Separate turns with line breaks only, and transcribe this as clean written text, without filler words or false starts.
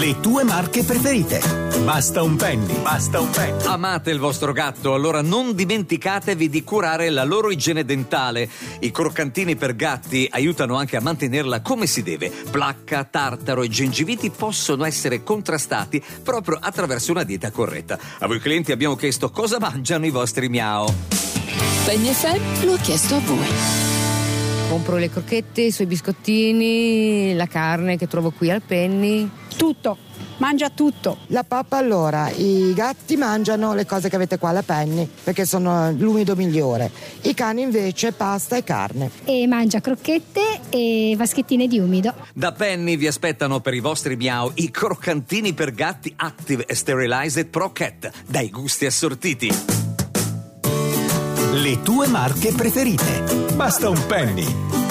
Le tue marche preferite. Basta un penny. Basta un penny.
Amate il vostro gatto? Allora non dimenticatevi di curare la loro igiene dentale. I croccantini per gatti aiutano anche a mantenerla come si deve. Placca, tartaro e gengiviti possono essere contrastati proprio attraverso una dieta corretta. A voi clienti abbiamo chiesto cosa mangiano i vostri miao.
Penny FM lo ha chiesto a voi.
Compro le crocchette, i suoi biscottini, la carne che trovo qui al Penny.
Tutto, mangia tutto.
La pappa, allora, i gatti mangiano le cose che avete qua alla Penny perché sono l'umido migliore. I cani invece pasta e carne.
E mangia crocchette e vaschettine di umido.
Da Penny vi aspettano per i vostri miao i croccantini per gatti Active e Sterilized Pro Cat, dai gusti assortiti.
Le tue marche preferite. Basta un penny.